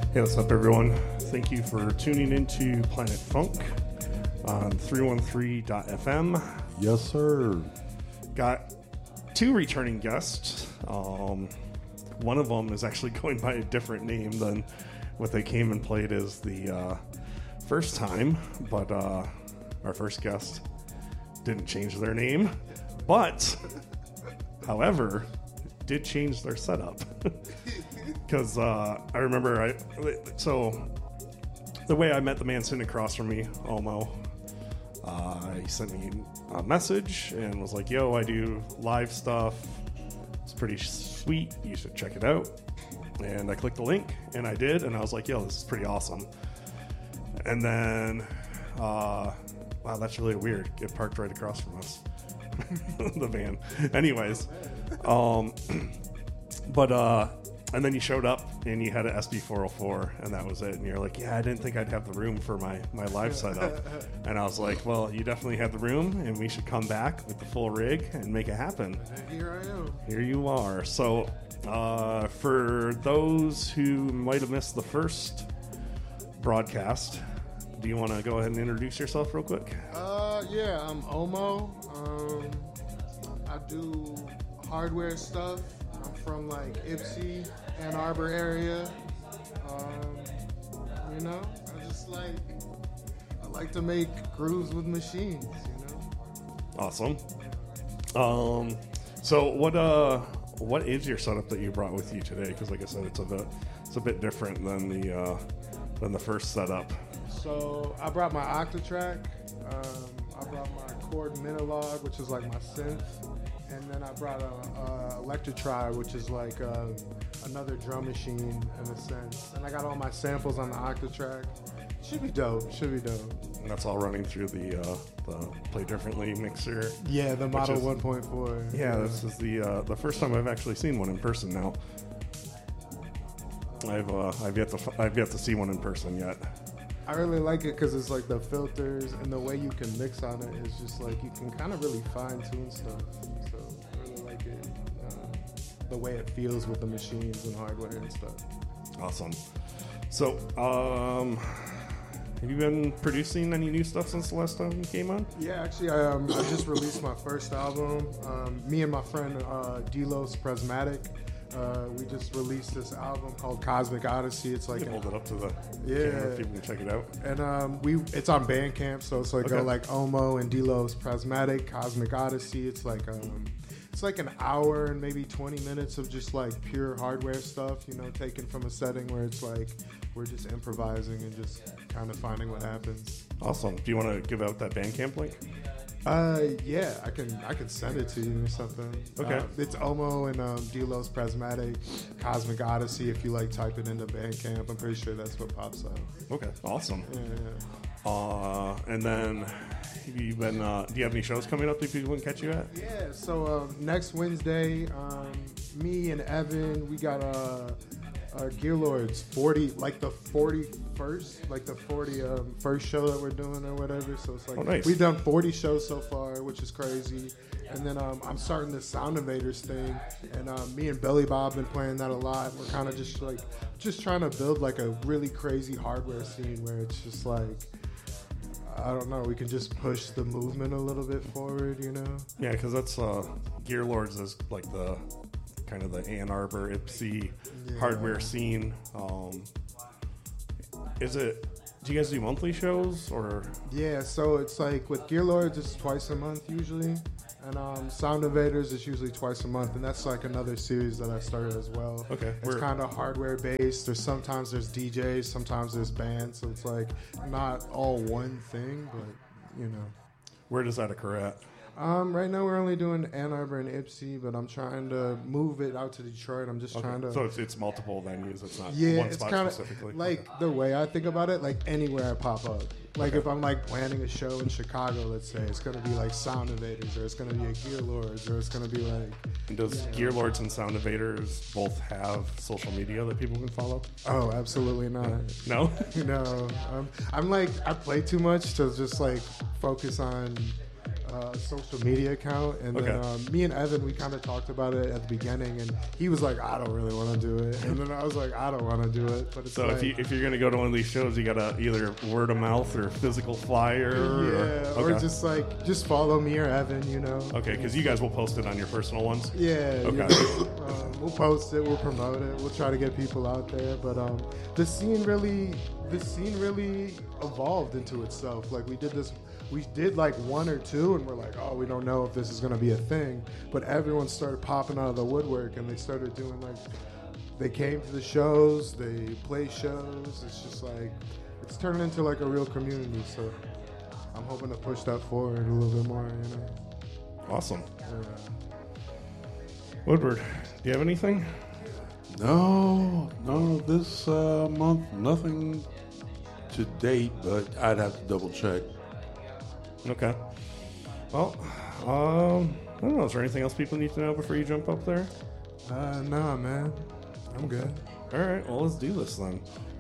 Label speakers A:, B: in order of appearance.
A: Hey, what's up, everyone? Thank you for tuning into Planet Funk on 313.fm.
B: Yes, sir.
A: Got two returning guests. One of them is actually going by a different name than what they came and played as the first time, but our first guest didn't change their name, but, however, did change their setup. Because I remember, so the way I met the man sitting across from me, Omo, he sent me a message and was like, yo, I do live stuff. It's pretty sweet. You should check it out. And I clicked the link, and I did, and I was like, yo, this is pretty awesome. And then, wow, that's really weird. It parked right across from us, the van. Anyways, and then you showed up and you had an SD404 and that was it. And you're like, yeah, I didn't think I'd have the room for my live setup. And I was like, well, you definitely have the room and we should come back with the full rig and make it happen.
C: Here I am.
A: Here you are. So for those who might have missed the first broadcast, do you want to go ahead and introduce yourself real quick?
C: Yeah, I'm Omo. I do hardware stuff. I'm from like Ypsi, Ann Arbor area. I like to make grooves with machines,
A: Awesome. So what is your setup that you brought with you today? Because like I said, it's a bit different than the first setup.
C: So I brought my Octatrack. I brought my Chord Minilog, which is like my synth. And then I brought a Electratri, which is like another drum machine in a sense. And I got all my samples on the Octatrack. Should be dope.
A: And that's all running through the Play Differently mixer.
C: Yeah, the Model 1.4.
A: Yeah, this is the first time I've actually seen one in person now. I've yet to see one in person yet.
C: I really like it because it's like the filters and the way you can mix on it is just like you can kind of really fine tune stuff. So I really like it, the way it feels with the machines and hardware and stuff.
A: Awesome. So, have you been producing any new stuff since the last time you came on?
C: Yeah, actually, I just released my first album. Me and my friend Delos Prismatic. We just released this album called Cosmic Odyssey. It's like
A: hold it up to the camera, people can check it out.
C: And it's on Bandcamp, so it's like
A: okay.
C: like Omo and Delos Prismatic, Cosmic Odyssey. It's like an hour and maybe 20 minutes of just like pure hardware stuff, taken from a setting where it's like we're just improvising and just kind of finding what happens.
A: Awesome. Do you want to give out that Bandcamp link?
C: Yeah, I can send it to you or something.
A: Okay.
C: It's Omo and Delos Prismatic, Cosmic Odyssey. If you like type it into Bandcamp, I'm pretty sure that's what pops up.
A: Okay, awesome.
C: Yeah.
A: And then do you have any shows coming up that people can catch you at?
C: Yeah. So next Wednesday, me and Evan, we got Gearlords 40, like the 41st, like the 40 first show that we're doing or whatever. So it's like
A: nice.
C: We've done 40 shows so far, which is crazy. And then I'm starting the Sound Invaders thing, and me and Billy Bob been playing that a lot. We're kind of just trying to build like a really crazy hardware scene where it's just like, I don't know, we can just push the movement a little bit forward,
A: Yeah, because that's Gearlords is like the kind of the Ann Arbor Ypsi hardware scene. Do you guys do monthly shows or?
C: Yeah, so it's like with Gearlords it's twice a month usually, and Sound Invaders is usually twice a month, and that's like another series that I started as well.
A: Okay,
C: it's kind of hardware based. Sometimes there's DJs, sometimes there's bands, so it's like not all one thing, but
A: Where does that occur at?
C: Right now we're only doing Ann Arbor and Ypsi, but I'm trying to move it out to Detroit. I'm just trying to.
A: So it's multiple venues. It's not one spot
C: kind of
A: specifically.
C: Like the way I think about it, like anywhere I pop up. Like if I'm like planning a show in Chicago, let's say, it's gonna be like Sound Invaders, or it's gonna be a Gearlords, or it's gonna be like.
A: And does Gearlords and Sound Invaders both have social media that people can follow?
C: Oh, absolutely not.
A: No.
C: No. I'm like I play too much to just like focus on social media account, and then me and Evan, we kind of talked about it at the beginning, and he was like, I don't really want to do it, and then I was like, I don't want to do it. But it's
A: so
C: like,
A: if you're going to go to one of these shows, you got to either word of mouth or physical flyer.
C: Or just follow me or Evan, you know.
A: Okay, because you guys will post it on your personal ones.
C: Yeah.
A: Okay.
C: You know, we'll post it, we'll promote it, we'll try to get people out there, but the scene really evolved into itself. Like we did like one or two, and we're like, oh, we don't know if this is going to be a thing. But everyone started popping out of the woodwork, and they started doing they came to the shows, they play shows. It's just like, it's turning into like a real community. So I'm hoping to push that forward a little bit more, you know.
A: Awesome. Woodward, do you have anything?
B: No, this month, nothing to date, but I'd have to double check.
A: Okay. Well, I don't know. Is there anything else people need to know before you jump up there?
C: Nah, man. I'm good.
A: All right. Well, let's do this then.